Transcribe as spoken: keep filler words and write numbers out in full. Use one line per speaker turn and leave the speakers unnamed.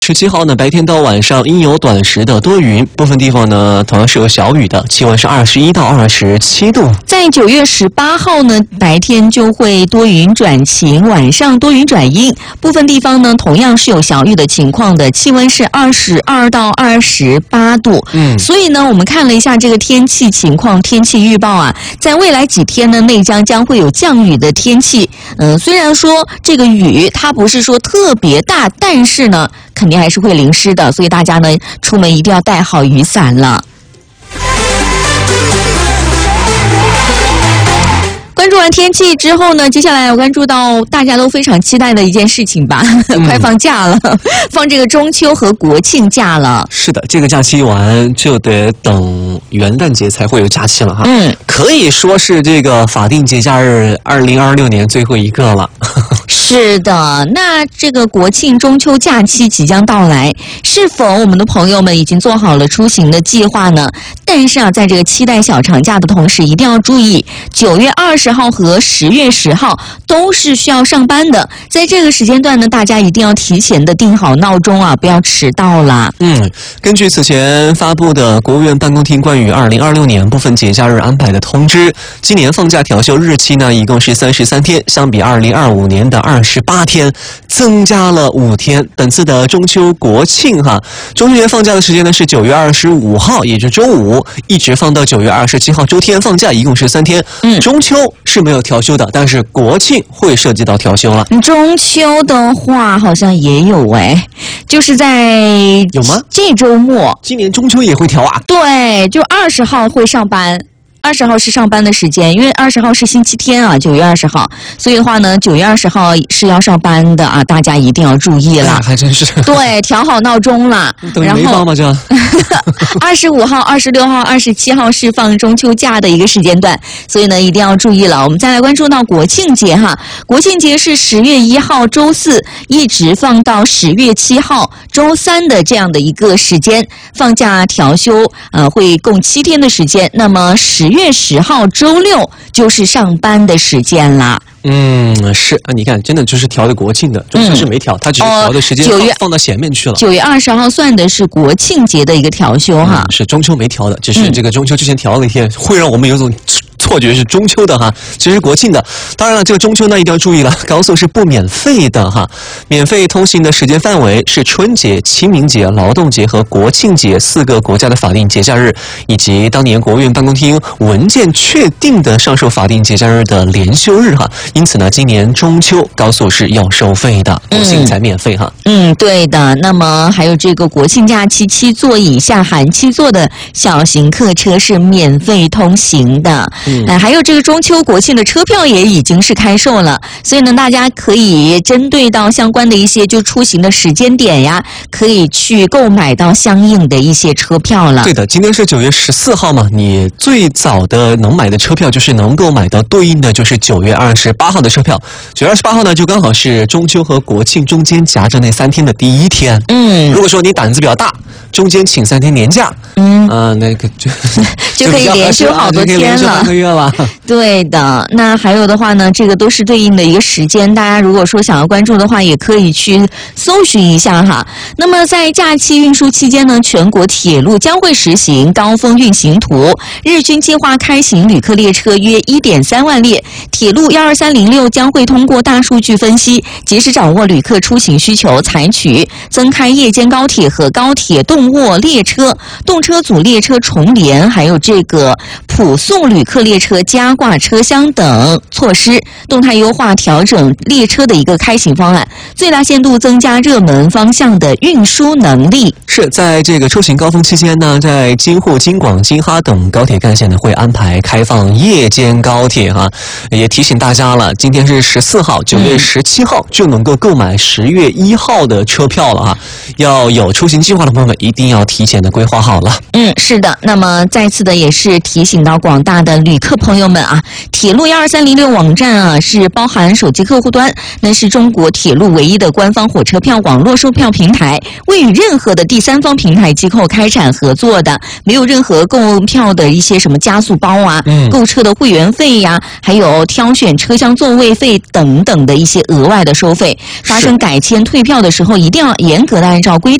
十七号呢，白天到晚上阴有短时的多云，部分地方呢同样是有小雨的，气温是二十一到二十七度。
在九月十八号呢，白天就会多云转晴，晚上多云转阴，部分地方呢同样是有小雨的情况的，气温是二十二到二十八度。嗯，所以呢，我们看了一下这个天气情况，天气预报啊，在未来几天呢，内江将会有降雨的天气。嗯，虽然说这个雨它不是说特别大，但是呢，肯定还是会淋湿的，所以大家呢出门一定要带好雨伞了。关注完天气之后呢，接下来我关注到大家都非常期待的一件事情吧，嗯、快放假了，放这个中秋和国庆假了。
是的，这个假期完就得等元旦节才会有假期了哈。嗯，可以说是这个法定节假日二零二六年最后一个了。
是的，那这个国庆中秋假期即将到来，是否我们的朋友们已经做好了出行的计划呢？但是啊，在这个期待小长假的同时，一定要注意，九月二十号和十月十号都是需要上班的。在这个时间段呢，大家一定要提前的定好闹钟啊，不要迟到啦。
嗯，根据此前发布的国务院办公厅关于二零二六年部分节假日安排的通知，今年放假调休日期呢，一共是三十三天，相比二零二五年的二十八天，增加了五天。本次的中秋国庆哈，中秋节放假的时间呢是九月二十五号，也就是周五，一直放到九月二十七号周天放假，一共是三天。嗯，中秋是没有调休的，但是国庆会涉及到调休了。
中秋的话好像也有哎，就是在
有吗？
这周末，
今年中秋也会调啊？
对，就二十号会上班。二十号是上班的时间，因为二十号是星期天啊，九月二十号，所以的话呢，九月二十号是要上班的啊，大家一定要注意了。
哎、还真是。
对，调好闹钟了。
等于没放吗？这。
二十五号、二十六号、二十七号是放中秋假的一个时间段，所以呢一定要注意了。我们再来关注到国庆节哈，国庆节是十月一号周四一直放到十月七号周三的这样的一个时间，放假调休呃会共七天的时间。那么十。十月十号周六就是上班的时间啦。
嗯，是啊，你看，真的就是调的国庆的，中秋是没调，它、嗯、只是调的时间、哦、放到前面去了。
九月二十号算的是国庆节的一个调休哈、
嗯，是中秋没调的，只是这个中秋之前调了一天，嗯、会让我们有种错觉是中秋的哈，其实是国庆的。当然了，这个中秋呢一定要注意了，高速是不免费的哈，免费通行的时间范围是春节、清明节、劳动节和国庆节四个国家的法定节假日，以及当年国务院办公厅文件确定的上述法定节假日的连休日哈。因此呢，今年中秋高速是要收费的，国庆才免费哈。
嗯，对的。那么还有这个国庆假期，七座以下含七座的小型客车是免费通行的。嗯，呃、还有这个中秋国庆的车票也已经是开售了，所以呢，大家可以针对到相关的一些就出行的时间点呀，可以去购买到相应的一些车票了。
对的，今天是九月十四号嘛，你最早的能买的车票就是能够买到对应的就是九月二十八号的车票。九月二十八号呢，就刚好是中秋和国庆中间夹着那三天的第一天。嗯，如果说你胆子比较大，中间请三天年假，嗯，啊、呃，那个就
就可以连休好多天了，
半个月了。
对的，那还有的话呢，这个都是对应的一个时间，大家如果说想要关注的话，也可以去搜寻一下哈。那么在假期运输期间呢，全国铁路将会实行高峰运行图，日均计划开行旅客列车约 一点三万列。铁路一二三零六将会通过大数据分析，及时掌握旅客出行需求，采取增开夜间高铁和高铁动卧列车、动车组列车重联，还有这个普送旅客列车加挂车厢等措施，动态优化调整列车的一个开行方案，最大限度增加热门方向的运输能力。
是在这个出行高峰期间呢，在京沪、京广、京哈等高铁干线呢会安排开放夜间高铁哈，也提醒大家了，今天是十四号，九月十七号就能够购买十月一号的车票了哈，要有出行计划的朋友们一一定要提前的规划好了。
嗯，是的。那么再次的也是提醒到广大的旅客朋友们啊，铁路一二三零六网站啊是包含手机客户端，那是中国铁路唯一的官方火车票网络售票平台，未与任何的第三方平台机构开展合作的，没有任何购票的一些什么加速包啊、嗯、购车的会员费呀、啊，还有挑选车厢座位费等等的一些额外的收费。发生改签退票的时候，一定要严格的按照规定